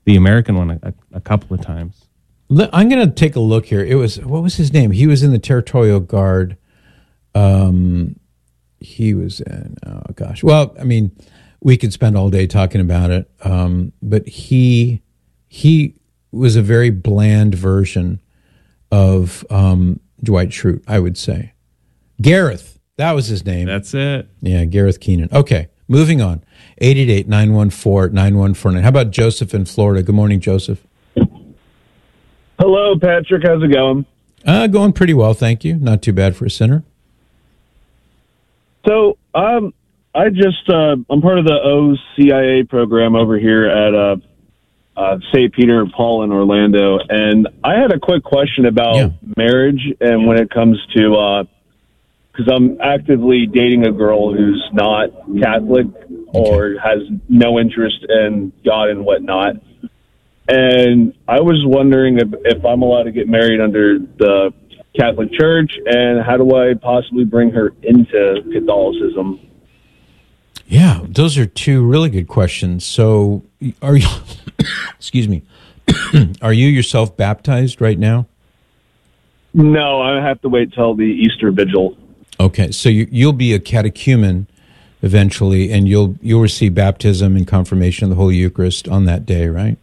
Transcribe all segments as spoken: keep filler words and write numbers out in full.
the American one a, a couple of times. I'm going to take a look here. It was, what was his name? He was in the Territorial Guard. Um, he was in, oh gosh. Well, I mean, we could spend all day talking about it. Um, but he, he was a very bland version of um, Dwight Schrute, I would say. Gareth, that was his name. That's it. Yeah, Gareth Keenan. Okay, moving on. eight eight eight, nine one four, nine one four nine. How about Joseph in Florida? Good morning, Joseph. Hello, Patrick. How's it going? Uh, going pretty well, thank you. Not too bad for a sinner. So, um, I just, uh, I'm part of the O C I A program over here at uh, uh, Saint Peter and Paul in Orlando, and I had a quick question about Yeah. marriage and when it comes to, because I'm actively dating a girl who's not Catholic or has no interest in God and whatnot. And I was wondering if, if I'm allowed to get married under the Catholic Church, and how do I possibly bring her into Catholicism? Yeah, those are two really good questions. So, are you, excuse me, are you yourself baptized right now? No, I have to wait till the Easter Vigil. Okay, so you, you'll be a catechumen eventually, and you'll you'll receive baptism and confirmation of the Holy Eucharist on that day, right?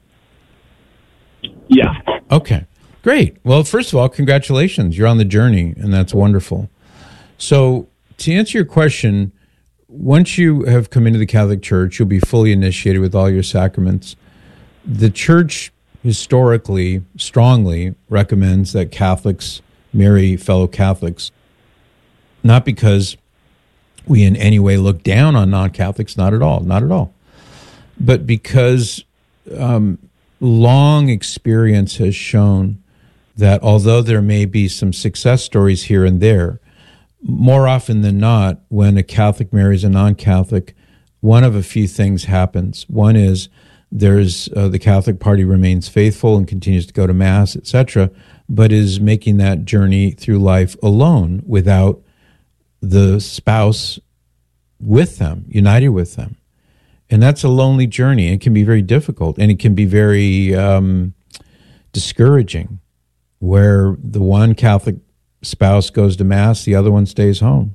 Yeah. Okay, great. Well, first of all, congratulations. You're on the journey, and that's wonderful. So, to answer your question, once you have come into the Catholic Church, you'll be fully initiated with all your sacraments. The Church historically strongly recommends that Catholics marry fellow Catholics, not because we in any way look down on non-Catholics, not at all, not at all, but because um, long experience has shown that although there may be some success stories here and there, more often than not, when a Catholic marries a non-Catholic, one of a few things happens. One is there's uh, the Catholic party remains faithful and continues to go to Mass, et cetera, but is making that journey through life alone without the spouse with them, united with them. And that's a lonely journey. It can be very difficult, and it can be very um, discouraging, where the one Catholic spouse goes to Mass, the other one stays home.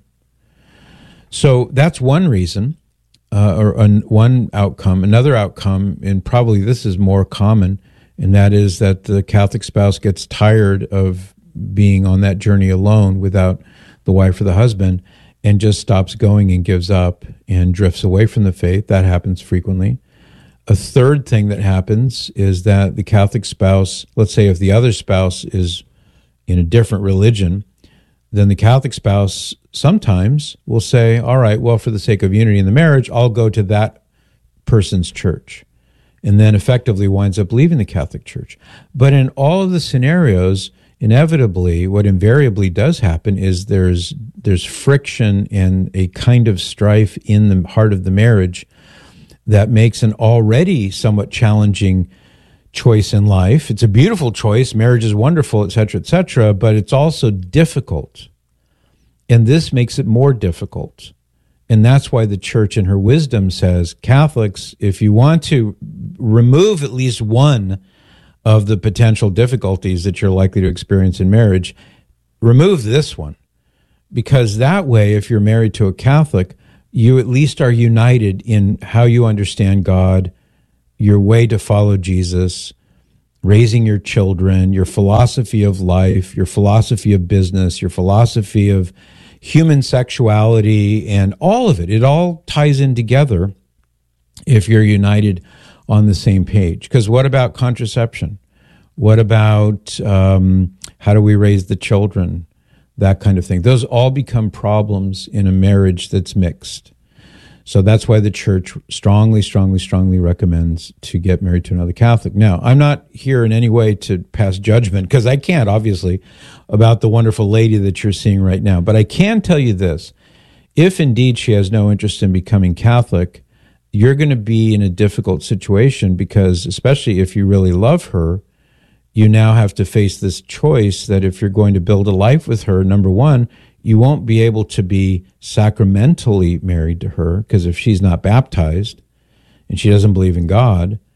So that's one reason, uh, or an, one outcome. Another outcome, and probably this is more common, and that is that the Catholic spouse gets tired of being on that journey alone without the wife or the husband, and just stops going and gives up and drifts away from the faith. That happens frequently. A third thing that happens is that the Catholic spouse, let's say if the other spouse is in a different religion, then the Catholic spouse sometimes will say, all right, well, for the sake of unity in the marriage, I'll go to that person's church, and then effectively winds up leaving the Catholic Church. But in all of the scenarios, inevitably, what invariably does happen is there's there's friction and a kind of strife in the heart of the marriage that makes an already somewhat challenging choice in life. It's a beautiful choice. Marriage is wonderful, et cetera, et cetera, but it's also difficult. And this makes it more difficult. And that's why the Church in her wisdom says, Catholics, if you want to remove at least one of the potential difficulties that you're likely to experience in marriage, remove this one. Because that way, if you're married to a Catholic, you at least are united in how you understand God, your way to follow Jesus, raising your children, your philosophy of life, your philosophy of business, your philosophy of human sexuality, and all of it. It all ties in together if you're united on the same page. Because what about contraception? What about um, how do we raise the children? That kind of thing. Those all become problems in a marriage that's mixed. So that's why the Church strongly, strongly, strongly recommends to get married to another Catholic. Now, I'm not here in any way to pass judgment, because I can't, obviously, about the wonderful lady that you're seeing right now. But I can tell you this. If indeed she has no interest in becoming Catholic, you're going to be in a difficult situation, because especially if you really love her, you now have to face this choice that if you're going to build a life with her, number one, you won't be able to be sacramentally married to her, because if she's not baptized and she doesn't believe in God,